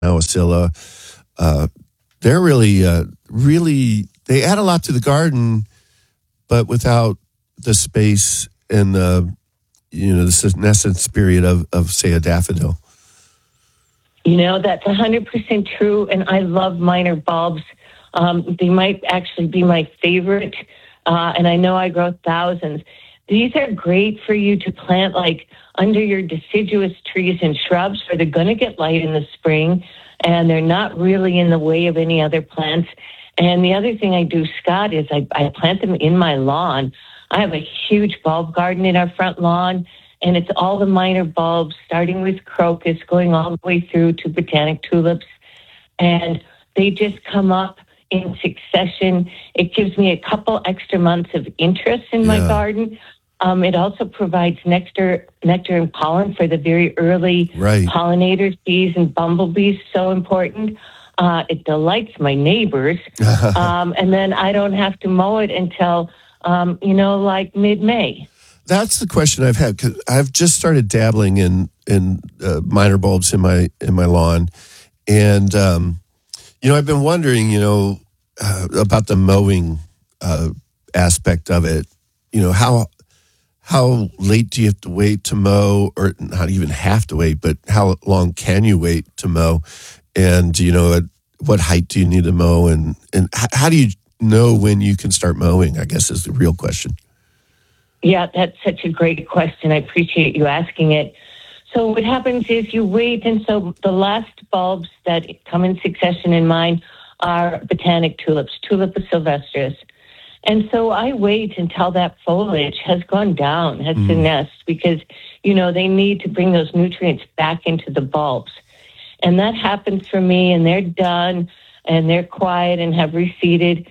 Awasilla. Uh, they're really, they add a lot to the garden, but without the space and the senescence period of say, a daffodil. That's 100% true, and I love minor bulbs. They might actually be my favorite, and I know I grow thousands. These are great for you to plant like under your deciduous trees and shrubs, where they're going to get light in the spring, and they're not really in the way of any other plants. And the other thing I do, Scott, is I plant them in my lawn. I have a huge bulb garden in our front lawn, and it's all the minor bulbs, starting with crocus, going all the way through to botanic tulips. And they just come up in succession. It gives me a couple extra months of interest in my garden. It also provides nectar and pollen for the very early pollinators, bees and bumblebees, so important. It delights my neighbors. And then I don't have to mow it until, like mid-May. That's the question I've had, because I've just started dabbling in minor bulbs in my lawn. And, I've been wondering, about the mowing aspect of it. How late do you have to wait to mow, or not even have to wait, but how long can you wait to mow? And, at what height do you need to mow? And how do you know when you can start mowing, I guess, is the real question. Yeah, that's such a great question. I appreciate you asking it. So what happens is you wait, and so the last bulbs that come in succession in mine are botanic tulips, Tulipa sylvestris. And so I wait until that foliage has gone down, has senesced, because, they need to bring those nutrients back into the bulbs. And that happens for me, and they're done, and they're quiet and have receded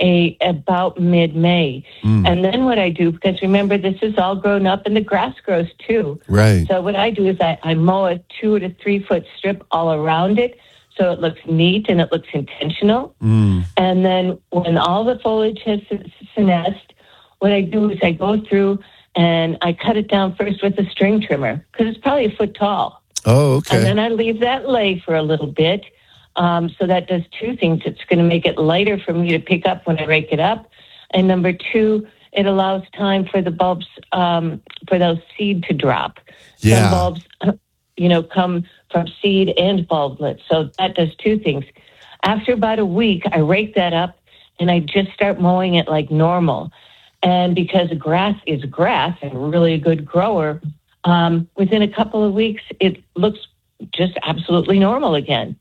about mid-May. And then what I do, because remember, this is all grown up and the grass grows too. Right. So what I do is I mow a 2 to 3 foot strip all around it, so it looks neat and it looks intentional. And then when all the foliage has senesced, what I do is I go through and I cut it down first with a string trimmer, because it's probably a foot tall. Oh, okay. And then I leave that lay for a little bit. So that does two things. It's going to make it lighter for me to pick up when I rake it up. And number two, it allows time for the bulbs, for those seed to drop. Yeah. Some bulbs, come from seed and bulblet. So that does two things. After about a week, I rake that up and I just start mowing it like normal. And because grass is grass and really a good grower, within a couple of weeks, it looks just absolutely normal again.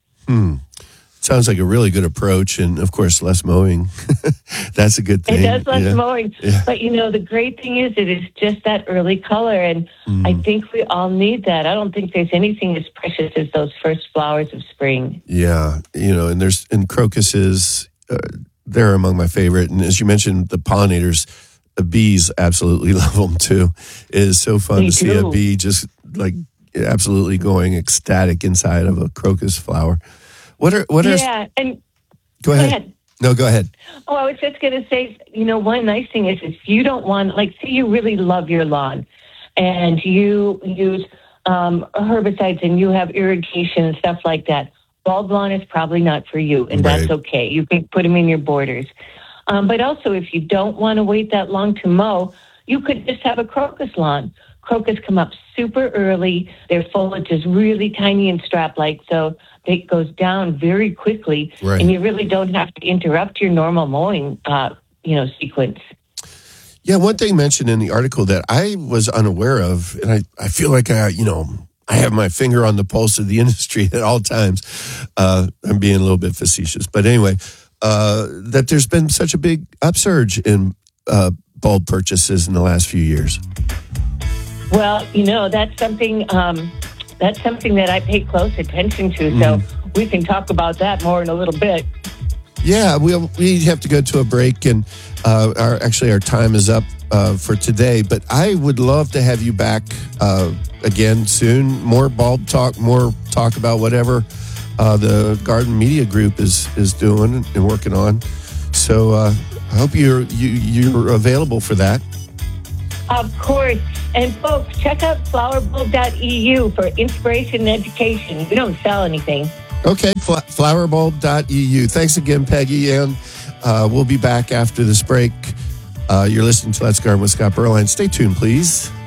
Sounds like a really good approach, and of course, less mowing. That's a good thing. It does less mowing. Yeah. But, the great thing is it is just that early color, and I think we all need that. I don't think there's anything as precious as those first flowers of spring. Yeah, and crocuses, they're among my favorite. And as you mentioned, the pollinators, the bees absolutely love them too. It is so fun to see a bee just like absolutely going ecstatic inside of a crocus flower. Yeah, and go ahead. No, go ahead. Oh, I was just going to say, one nice thing is if you don't want, say you really love your lawn and you use herbicides and you have irrigation and stuff like that, bulb lawn is probably not for you, and that's okay. You can put them in your borders. But also, if you don't want to wait that long to mow, you could just have a crocus lawn. Crocus come up super early. Their foliage is really tiny and strap-like, so it goes down very quickly, and you really don't have to interrupt your normal mowing, sequence. Yeah, one thing mentioned in the article that I was unaware of, and I feel like I have my finger on the pulse of the industry at all times. I'm being a little bit facetious, but anyway, that there's been such a big upsurge in bulb purchases in the last few years. Well, that's something that I pay close attention to. So we can talk about that more in a little bit. Yeah, we have to go to a break, and our time is up for today. But I would love to have you back again soon. More bulb talk, more talk about whatever the Garden Media Group is doing and working on. So I hope you're available for that. Of course. And folks, check out flowerbulb.eu for inspiration and education. We don't sell anything. Okay, flowerbulb.eu. Thanks again, Peggy. And we'll be back after this break. You're listening to Let's Garden with Scott Berline. Stay tuned, please.